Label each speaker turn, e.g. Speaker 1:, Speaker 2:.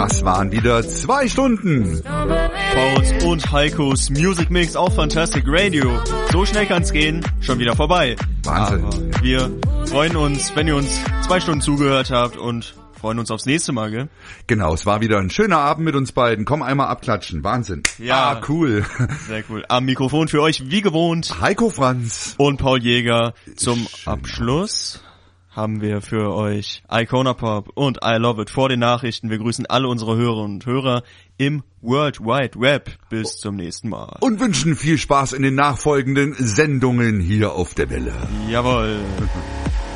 Speaker 1: Das waren wieder 2 Stunden.
Speaker 2: Pauls und Heikos Music Mix auf Fantastic Radio. So schnell kann's gehen, schon wieder vorbei.
Speaker 1: Wahnsinn.
Speaker 2: Aber wir freuen uns, wenn ihr uns 2 Stunden zugehört habt und freuen uns aufs nächste Mal, gell?
Speaker 1: Genau, es war wieder ein schöner Abend mit uns beiden. Komm einmal abklatschen. Wahnsinn.
Speaker 2: Ja.
Speaker 1: Cool.
Speaker 2: Sehr cool. Am Mikrofon für euch, wie gewohnt,
Speaker 1: Heiko Franz
Speaker 2: und Paul Jäger. Zum Abschluss haben wir für euch Icona Pop und I Love It vor den Nachrichten. Wir grüßen alle unsere Hörerinnen und Hörer im World Wide Web. Bis zum nächsten Mal.
Speaker 1: Und wünschen viel Spaß in den nachfolgenden Sendungen hier auf der Welle.
Speaker 2: Jawohl.